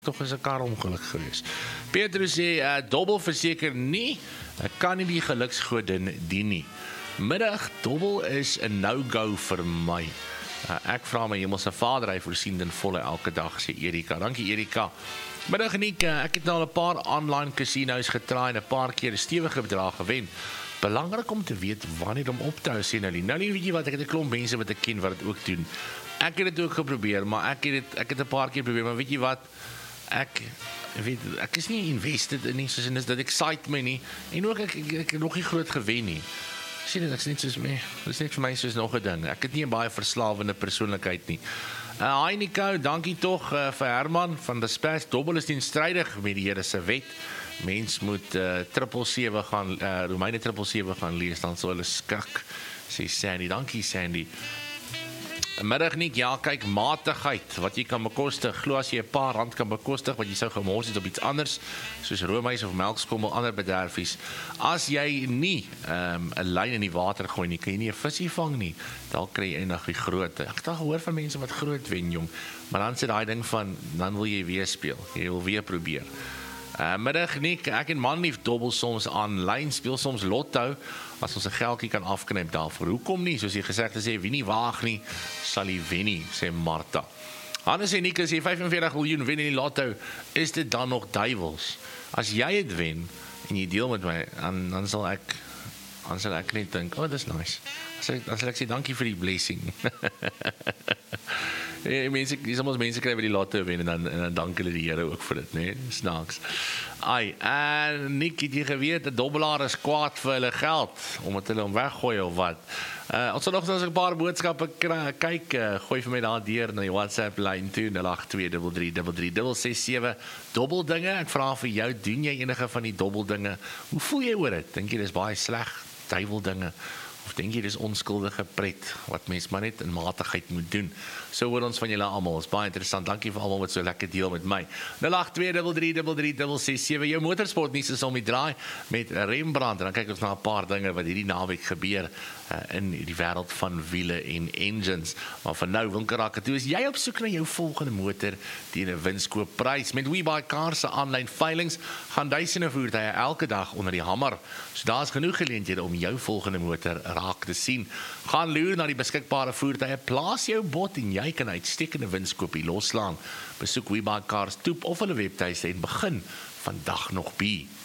Toch is 'n karongeluk gewees. Petrus sê, dobbel verseker nie, ek kan nie die geluksgodin dien nie. Middag, dobbel is 'n no-go vir my. Ek vra my hemelse Vader, hy voorsien ten volle elke dag, sê Erika. Dankie Erika. Middag Niek, ek het nou al 'n paar online casinos getraai en 'n paar keer 'n stewige bedrag gewen. Belangrik om te weet wanneer om op te hou, sê nou weet jy wat, ek het 'n klomp mense wat ek ken wat dit ook doen. Ek het dit ook geprobeer, maar ek het 'n paar keer probeer, maar weet jy wat? Ek is nie invested in nie, soos in dit excite my nie, en ook ek het nog nie groot gewen nie. Sien dit, ek is net soos my, dit is net vir my soos nog 'n ding, ek het nie 'n baie verslawende persoonlikheid nie. Hi Nico, dankie tog vir Herman van die Spes, dobbel is teenstrydig met die Here se wet, mens moet 777 gaan, Romeine 777 gaan lees, dan sal hulle skrik, sê Sandy, dankie Sandy. Middag Niek, ja kyk, matigheid, wat jy kan bekostig, glo as jy 'n paar rand kan bekostig, wat jy sou gemors het op iets anders, soos roomys of melkskommel, ander bederfies, as jy nie 'n lyn in die water gooi nie, kan jy nie 'n visie vang nie, dan kry jy eendag die grootte. Ek het al gehoor van mense wat groot wen, jong, maar dan sê daai ding van, dan wil jy weer speel, jy wil weer probeer. Middag Niek, ek en manlief dobbel soms aanlyn, speel soms lotto, as ons 'n geldjie kan afknyp daarvoor. Hoekom nie? Soos jy gesegd het, sê wie nie waag nie, sal hy wen nie, sê Martha. Hannes en Niek, as jy 45 miljoen wen in die lotto, is dit dan nog duiwels? As jy het wen, en jy deel met my, dan sal ek net dink, oh, dis nice. Dan sal ek sê, dankie vir die blessing. Soms mense kry by die lotto wen en dan dank hulle die Here ook vir dit, nee, snaaks. Niek, het jy geweet, 'n dobbelaar is kwaad vir hulle geld, omdat hulle hom weggooi of wat? Ons sal nog as 'n paar boodskappe kyk, gooi vir my daar deur na die WhatsApp lyn toe, 082333367, dobbeldinge, ek vra vir jou, doen jy enige van die dobbeldinge? Hoe voel jy oor dit? Dink jy dis baie sleg, duiweldinge? Of denk jy dis onskuldige pret, wat mens maar net in matigheid moet doen? So hoor ons van julle almal, is baie interessant, dankie vir almal wat so lekker deel met my. 082333367, jou motorsport nuus is om die draai met Rembrandt, en dan kyk ons na 'n paar dinge wat hierdie naweek gebeur in die wêreld van wiele en engines. Maar vir nou, winkelrakke toe, is jy op soek na jou volgende motor teen 'n winskoopprys. Met WeBuyCars se aanlyn veilings gaan duisende voertuie elke dag onder die hamer. So daar's genoeg geleenthede om jou volgende motor raak te sien. Gaan loer na die beskikbare voertuie, plaas jou bod en jy kan uitstekende winskoopie loslaan. Besoek WeBuyCars toep of hulle webtuiste en begin vandag nog by.